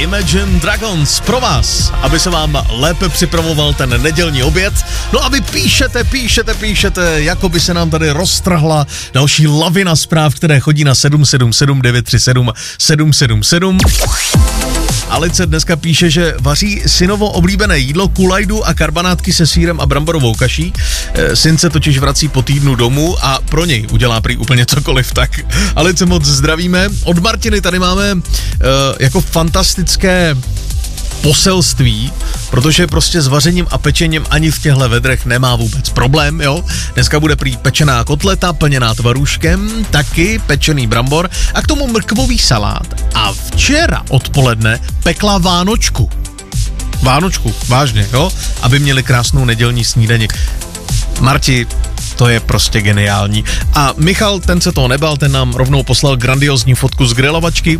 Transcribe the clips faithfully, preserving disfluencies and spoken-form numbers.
Imagine Dragons pro vás, aby se vám lépe připravoval ten nedělní oběd. No a vy píšete, píšete, píšete, jako by se nám tady roztrhla další lavina zpráv, které chodí na sedm sedm sedm devět tři sedm sedm sedm sedm. Alice dneska píše, že vaří synovo oblíbené jídlo, kulajdu a karbanátky se sýrem a bramborovou kaší. Syn se totiž vrací po týdnu domů a pro něj udělá prý úplně cokoliv. Tak Alice, moc zdravíme. Od Martiny tady máme uh, jako fantastické poselství, protože prostě s vařením a pečením ani v těchto vedrech nemá vůbec problém, jo. Dneska bude prý pečená kotleta, plněná tvarůžkem, taky pečený brambor a k tomu mrkvový salát. A včera odpoledne pekla vánočku. Vánočku, vážně, jo, aby měli krásnou nedělní snídani. Marti, to je prostě geniální. A Michal, ten se toho nebal, ten nám rovnou poslal grandiozní fotku z grilovačky.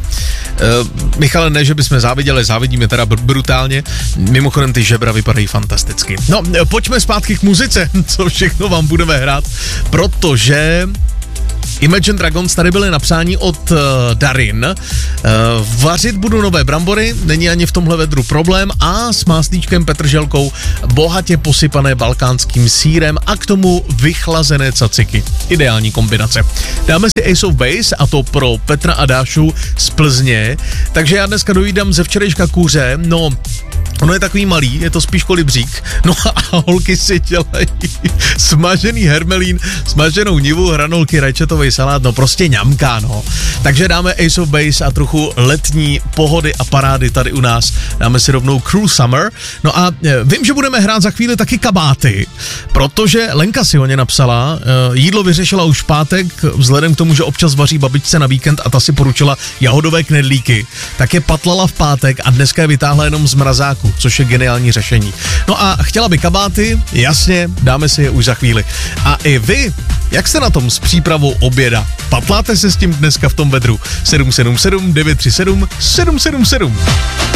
E, Michale, ne, že bychom záviděli, závidíme teda br- brutálně. Mimochodem ty žebra vypadají fantasticky. No, pojďme zpátky k muzice, co všechno vám budeme hrát, protože Imagine Dragons tady byly napsání od uh, Darin. Uh, vařit budu nové brambory, není ani v tomhle vedru problém, a s máslíčkem, petrželkou, bohatě posypané balkánským sýrem a k tomu vychlazené caciky. Ideální kombinace. Dáme si Ace of Base, a to pro Petra a Dášu z Plzně. Takže já dneska dojídám ze včerejška kuře, no ono je takový malý, je to spíš kolibřík. No a holky si dělají smažený hermelín, smaženou nivu, hranolky, rajčatový salát, no prostě ňamka, no. Takže dáme Ace of Base a trochu letní pohody a parády tady u nás. Dáme si rovnou Cruel Summer. No a vím, že budeme hrát za chvíli taky kabáty, protože Lenka si o ně napsala, jídlo vyřešila už v pátek, vzhledem k tomu, že občas vaří babičce na víkend a ta si poručila jahodové knedlíky, tak je patlala v pátek a dneska je vytáhla jenom z mrazáku, což je geniální řešení. No a chtěla by kabáty, jasně, dáme si je už za chvíli. A i vy, jak jste na tom s přípravou oběda? Patláte se s tím dneska v tom vedru? sedm sedm sedm devět tři sedm sedm sedm sedm.